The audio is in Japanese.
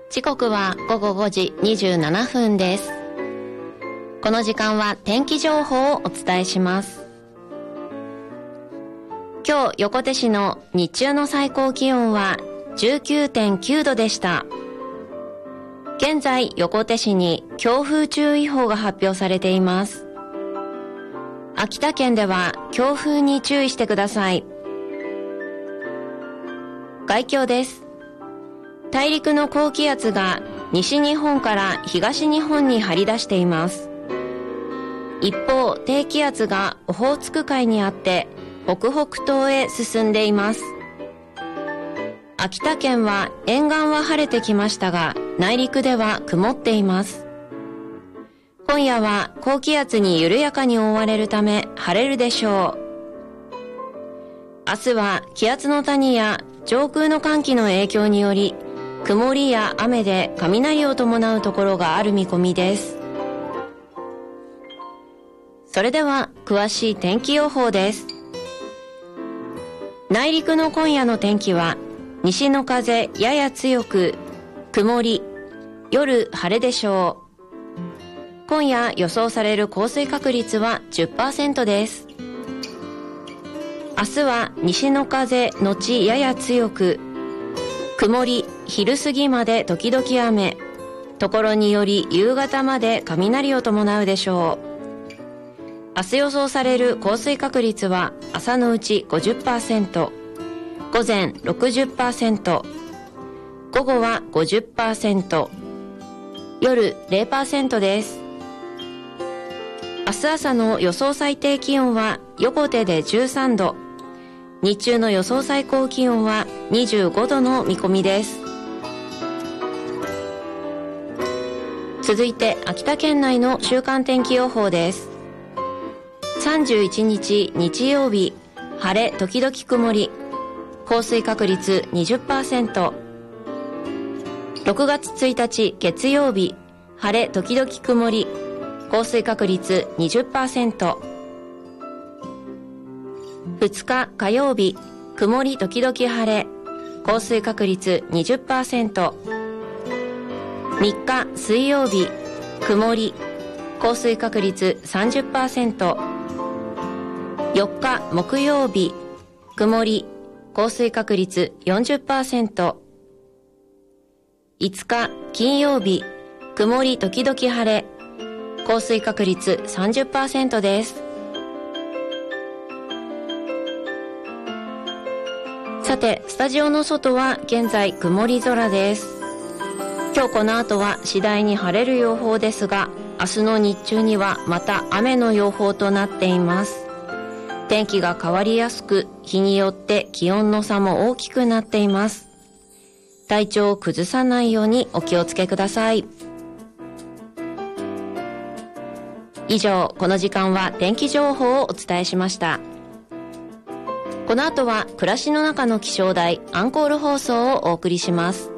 時刻は午後5時27分です。この時間は天気情報をお伝えします。今日横手市の日中の最高気温は 19.9 度でした。現在横手市に強風注意報が発表されています。秋田県では強風に注意してください。概況です。大陸の高気圧が西日本から東日本に張り出しています。一方、低気圧がオホーツク海にあって北北東へ進んでいます。秋田県は沿岸は晴れてきましたが、内陸では曇っています。今夜は高気圧に緩やかに覆われるため晴れるでしょう。明日は気圧の谷や上空の寒気の影響により曇りや雨で雷を伴うところがある見込みです。それでは詳しい天気予報です。内陸の今夜の天気は西の風やや強く曇り、夜晴れでしょう。今夜予想される降水確率は 10% です。明日は西の風のちやや強く曇り、昼過ぎまで時々雨、ところにより夕方まで雷を伴うでしょう。明日予想される降水確率は朝のうち 50%、午前 60%、午後は 50%、夜 0% です。明日朝の予想最低気温は横手で13度、日中の予想最高気温は25度の見込みです。続いて秋田県内の週間天気予報です。31日日曜日、晴れ時々曇り、降水確率 20%。6月1日月曜日、晴れ時々曇り、降水確率 20%。2日火曜日、曇り時々晴れ、降水確率 20%。3日水曜日、曇り、降水確率 30%。4日木曜日、曇り、降水確率 40%。5日金曜日、曇り時々晴れ、降水確率 30% です。さて、スタジオの外は現在曇り空です。今日この後は次第に晴れる予報ですが、明日の日中にはまた雨の予報となっています。天気が変わりやすく、日によって気温の差も大きくなっています。体調を崩さないようにお気をつけください。以上、この時間は天気情報をお伝えしました。この後は暮らしの中の気象台アンコール放送をお送りします。